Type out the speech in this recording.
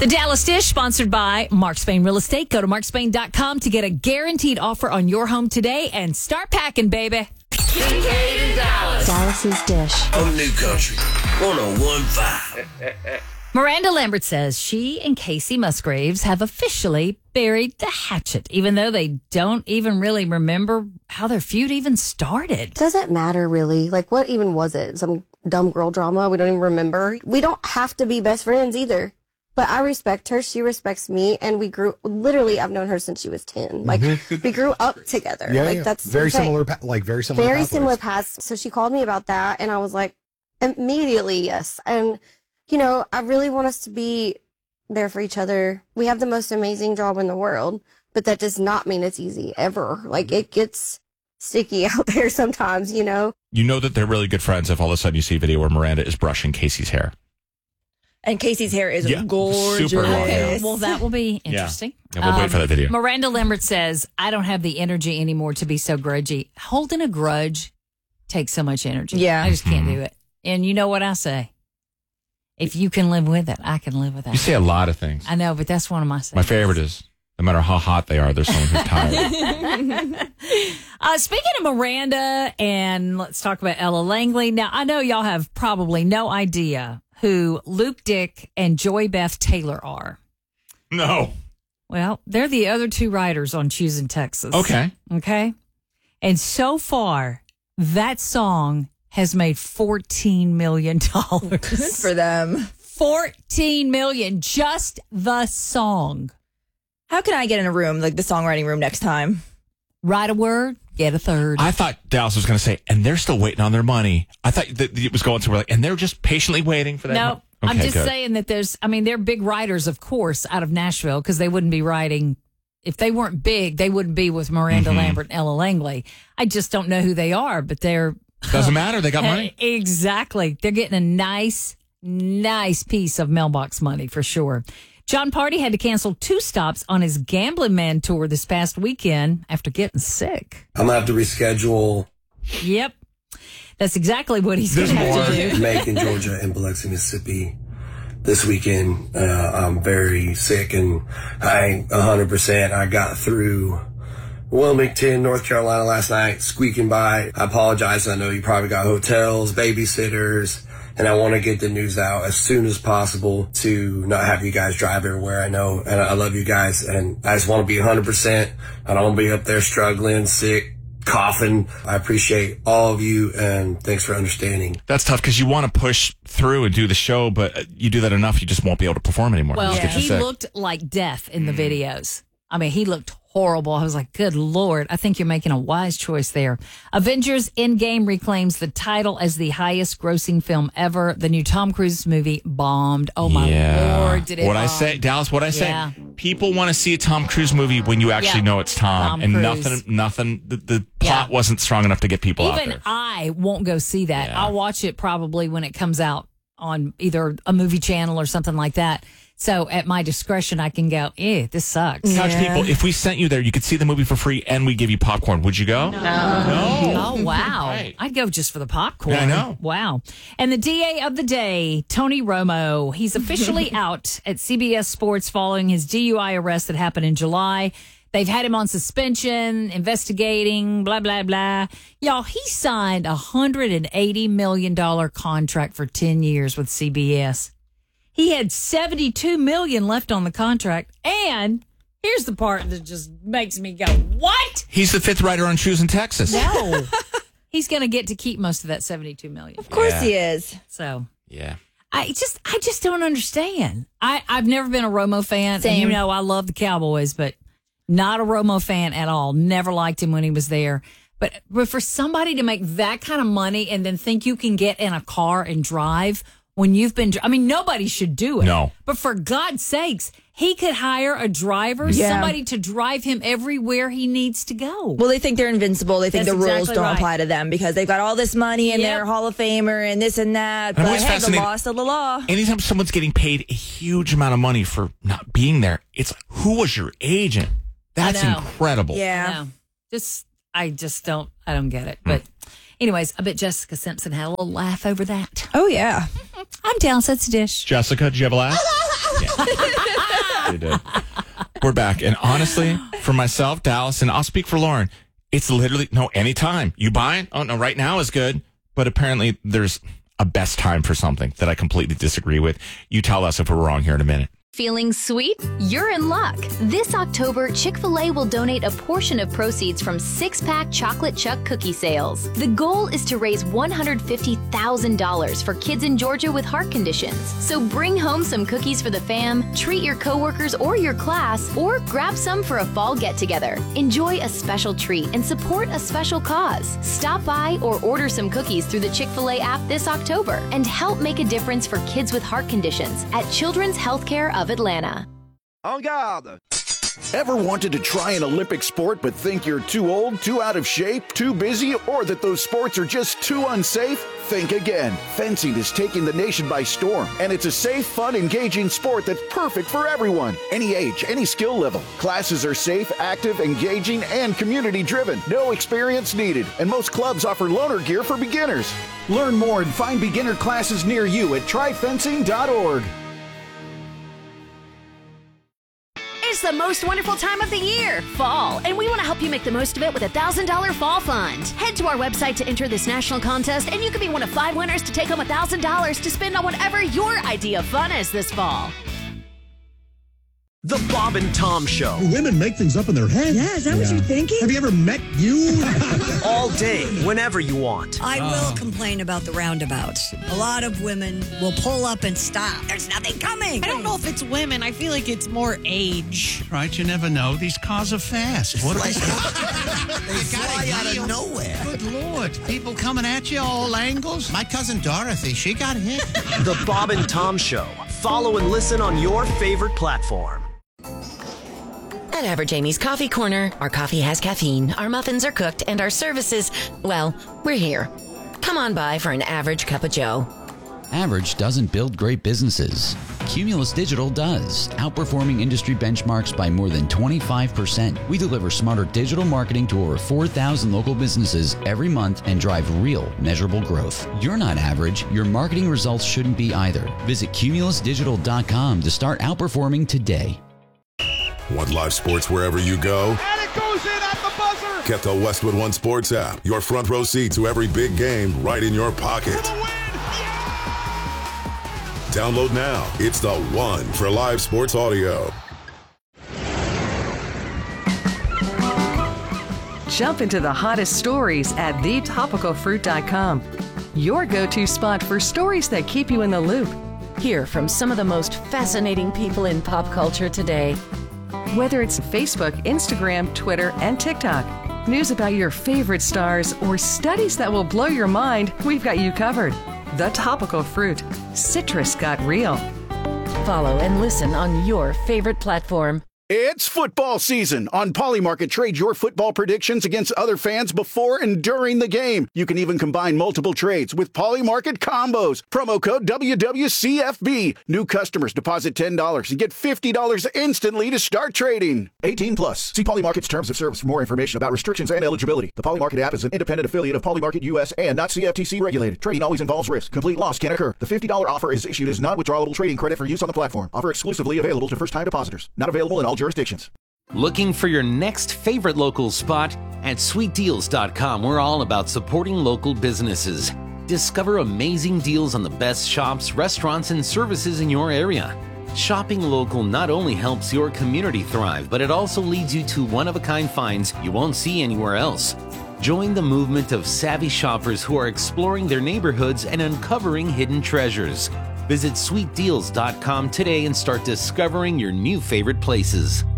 The Dallas Dish, sponsored by Mark Spain Real Estate. Go to markspain.com to get a guaranteed offer on your home today and start packing, baby. Kincaid in Dallas. Dallas's Dish. On New Country 101.5. Miranda Lambert says she and Casey Musgraves have officially buried the hatchet, even though they don't even really remember how their feud even started. Doesn't matter, really. Like, what even was it? Some dumb girl drama we don't even remember? We don't have to be best friends either. But I respect her. She respects me. And we grew, literally, I've known her since she was 10. Like, we grew up together. Yeah, like, yeah. that's very similar, very pathways. similar paths. So she called me about that. And I was like, immediately, yes. And, you know, I really want us to be there for each other. We have the most amazing job in the world, but that does not mean it's easy ever. Like, it gets sticky out there sometimes, you know? You know that they're really good friends if all of a sudden you see a video where Miranda is brushing Casey's hair. And Casey's hair is gorgeous. Super long. Okay, well, that will be interesting. Yeah, we'll wait for that video. Miranda Lambert says, I don't have the energy anymore to be so grudgy. Holding a grudge takes so much energy. Yeah. I just can't do it. And you know what I say? If you can live with it, I can live with that. You say a lot of things. I know, but that's one of my sayings. My favorite is, no matter how hot they are, there's someone who's tired. Speaking of Miranda, and let's talk about Ella Langley. Now, I know y'all have probably no idea who Luke Dick and Joy Beth Taylor are. No. Well, they're the other two writers on Choosing Texas. Okay. Okay. And so far, that song has made $14 million. Good for them. $14 million, just the song. How can I get in a room, like the songwriting room next time? Write a word, get a third. I thought Dallas was going to say, and they're still waiting on their money. I thought that it was going to, like, and they're just patiently waiting for that. No, I'm just saying that they're big writers, of course, out of Nashville, because they wouldn't be writing. If they weren't big, they wouldn't be with Miranda Lambert and Ella Langley. I just don't know who they are, but they're... Doesn't matter. They got money. Exactly. They're getting a nice piece of mailbox money for sure. John Party had to cancel 2 stops on his Gambling Man tour this past weekend after getting sick. I'm going to have to reschedule Yep. That's exactly what he's going to have to do. Macon, Georgia, and Biloxi, Mississippi this weekend. I'm very sick, and I ain't 100%. I got through Wilmington, North Carolina last night, squeaking by. I apologize. I know you probably got hotels, babysitters, and I want to get the news out as soon as possible to not have you guys drive everywhere. I know, and I love you guys, and I just want to be 100%. I don't want to be up there struggling, sick, coughing. I appreciate all of you, and thanks for understanding. That's tough because you want to push through and do the show, but you do that enough, you just won't be able to perform anymore. Well, Just get you he sick. looked like death in the videos. I mean, he looked horrible. I was like, good Lord, I think you're making a wise choice there. Avengers Endgame reclaims the title as the highest grossing film ever. The new Tom Cruise movie bombed. Oh, my Lord, did it What bomb. I say, Dallas, what I say, Yeah. people want to see a Tom Cruise movie when you actually know it's Tom. And Cruise. nothing, the plot wasn't strong enough to get people out Even there. I won't go see that. Yeah. I'll watch it probably when it comes out on either a movie channel or something like that. So at my discretion, I can go, this sucks. Couch people, if we sent you there, you could see the movie for free and we give you popcorn. Would you go? No. Oh, wow. Right. I'd go just for the popcorn. Yeah, I know. Wow. And the DA of the day, Tony Romo, he's officially out at CBS Sports following his DUI arrest that happened in July. They've had him on suspension, investigating, blah, blah, blah. Y'all, he signed a $180 million contract for 10 years with CBS. He had $72 million left on the contract. And here's the part that just makes me go, what? He's the 5th writer on Choosing Texas. No. He's going to get to keep most of that $72 million. Of course he is. So Yeah. I just don't understand. I've never been a Romo fan. Same. And you know, I love the Cowboys, but not a Romo fan at all. Never liked him when he was there. But for somebody to make that kind of money and then think you can get in a car and drive when you've been, I mean, nobody should do it. No. But for God's sakes, he could hire a driver, somebody to drive him everywhere he needs to go. Well, they think they're invincible. They think That's the rules exactly don't right. apply to them because they've got all this money and Yep. they're a Hall of Famer and this and that. I'm But always hey, the fascinated- law is still the law. Anytime someone's getting paid a huge amount of money for not being there, it's like, who was your agent? That's know. incredible. Yeah. No, I don't get it. But anyways, I bet Jessica Simpson had a little laugh over that. Oh, yeah. I'm Dallas. That's a dish. Jessica, did you have a laugh? They did. We're back. And honestly, for myself, Dallas, and I'll speak for Lauren, it's literally, anytime. You buying? Oh, no, right now is good. But apparently there's a best time for something that I completely disagree with. You tell us if we're wrong here in a minute. Feeling sweet? You're in luck. This October, Chick-fil-A will donate a portion of proceeds from 6-pack Chocolate Chuck cookie sales. The goal is to raise $150,000 for kids in Georgia with heart conditions. So bring home some cookies for the fam, treat your coworkers or your class, or grab some for a fall get-together. Enjoy a special treat and support a special cause. Stop by or order some cookies through the Chick-fil-A app this October and help make a difference for kids with heart conditions at Children's Healthcare of Atlanta. En garde! Ever wanted to try an Olympic sport but think you're too old, too out of shape, too busy, or that those sports are just too unsafe? Think again. Fencing is taking the nation by storm, and it's a safe, fun, engaging sport that's perfect for everyone. Any age, any skill level. Classes are safe, active, engaging, and community-driven. No experience needed, and most clubs offer loaner gear for beginners. Learn more and find beginner classes near you at tryfencing.org. It's the most wonderful time of the year, fall, and we want to help you make the most of it with a $1,000 fall fund. Head to our website to enter this national contest, and you could be one of 5 winners to take home $1,000 to spend on whatever your idea of fun is this fall. The Bob and Tom Show. Women make things up in their head. Yeah, is that what you're thinking? Have you ever met you? All day, whenever you want. I will complain about the roundabouts. A lot of women will pull up and stop. There's nothing coming. I don't know if it's women. I feel like it's more age. Right, you never know. These cars are fast. What They fly out of nowhere. Good Lord. People coming at you all angles. My cousin Dorothy, she got hit. The Bob and Tom Show. Follow and listen on your favorite platform. At Average Amy's Coffee Corner, our coffee has caffeine, our muffins are cooked, and our services, well, we're here. Come on by for an average cup of joe. Average doesn't build great businesses. Cumulus Digital does, outperforming industry benchmarks by more than 25%. We deliver smarter digital marketing to over 4,000 local businesses every month and drive real, measurable growth. You're not average. Your marketing results shouldn't be either. Visit cumulusdigital.com to start outperforming today. Want live sports wherever you go? And it goes in at the buzzer! Get the Westwood One Sports app. Your front row seat to every big game right in your pocket. Download now. It's the one for live sports audio. Jump into the hottest stories at thetopicalfruit.com. Your go-to spot for stories that keep you in the loop. Hear from some of the most fascinating people in pop culture today. Whether it's Facebook, Instagram, Twitter, and TikTok, news about your favorite stars, or studies that will blow your mind, we've got you covered. The Topical Fruit. Citrus got real. Follow and listen on your favorite platform. It's football season. On Polymarket, trade your football predictions against other fans before and during the game. You can even combine multiple trades with Polymarket combos. Promo code WWCFB. New customers deposit $10 and get $50 instantly to start trading. 18 plus. See Polymarket's terms of service for more information about restrictions and eligibility. The Polymarket app is an independent affiliate of Polymarket US and not CFTC regulated. Trading always involves risk. Complete loss can occur. The $50 offer is issued as non-withdrawable trading credit for use on the platform. Offer exclusively available to first-time depositors. Not available in all jurisdictions. Looking for your next favorite local spot? At sweetdeals.com, we're all about supporting local businesses. Discover amazing deals on the best shops, restaurants, and services in your area. Shopping local not only helps your community thrive, but it also leads you to one-of-a-kind finds you won't see anywhere else. Join the movement of savvy shoppers who are exploring their neighborhoods and uncovering hidden treasures. Visit sweetdeals.com today and start discovering your new favorite places.